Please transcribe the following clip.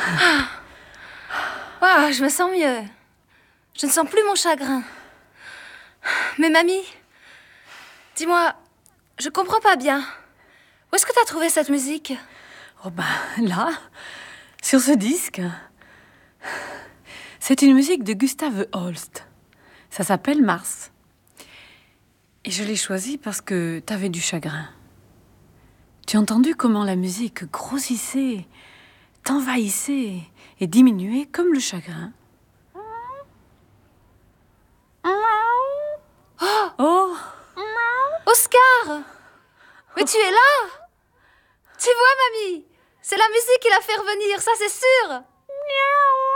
Ah, je me sens mieux. Je ne sens plus mon chagrin. Mais mamie, dis-moi, je comprends pas bien. Où est-ce que tu as trouvé cette musique? Oh ben, là, sur ce disque. C'est une musique de Gustav Holst. Ça s'appelle Mars. Et je l'ai choisie parce que t'avais du chagrin. Tu as entendu comment la musique grossissait, t'envahissait et diminuait comme le chagrin? Oh! Oscar! Mais tu es là! Tu vois, mamie? C'est la musique qui l'a fait revenir, ça c'est sûr!